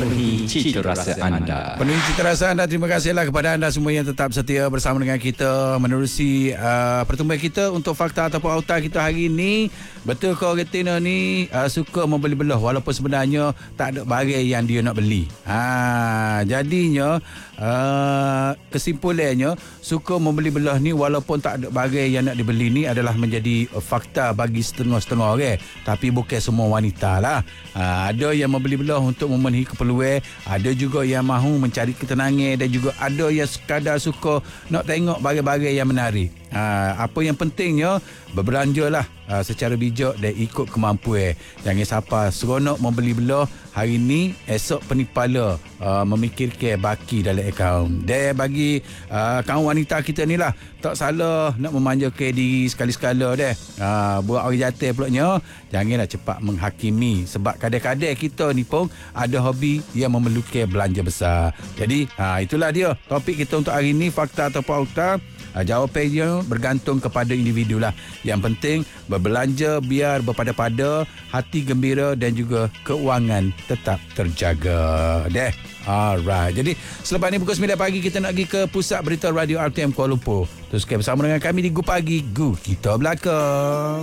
memenuhi cita rasa anda. Penuhi cita rasa anda. Terima kasihlah kepada anda semua yang tetap setia bersama dengan kita menerusi pertemuan kita untuk fakta ataupun auta kita hari ini. Betul ke orang Tina ni suka membeli belah walaupun sebenarnya tak ada barang yang dia nak beli. Jadinya kesimpulannya suka membeli belah ni walaupun tak ada barang yang nak dibeli ni adalah menjadi fakta bagi setengah-setengah orang. Tapi bukan semua wanita lah. Ada yang membeli belah untuk memenuhi keperluan, ada juga yang mahu mencari ketenangan, dan juga ada yang sekadar suka nak tengok barang-barang yang menarik. Apa yang pentingnya berbelanjalah secara bijak dan ikut kemampuan. Jangan siapa seronok membeli belah hari ni, esok penipala memikirkan baki dalam akaun. Dan bagi kaum wanita kita ni lah, tak salah nak memanjakan diri sekali-sekala deh. Buat orang jatuh pulaknya, janganlah cepat menghakimi, sebab kadang-kadang kita ni pun ada hobi yang memerlukan belanja besar. Jadi itulah dia topik kita untuk hari ni, fakta atau auta. Jawapannya bergantung kepada individu lah. Yang penting berbelanja biar berpada-pada, hati gembira dan juga keuangan tetap terjaga. Alright. Jadi selepas ni pukul 9 pagi kita nak pergi ke pusat berita radio RTM Kuala Lumpur. Teruskan bersama dengan kami di Gu Pagi, Gu Kita Belakang.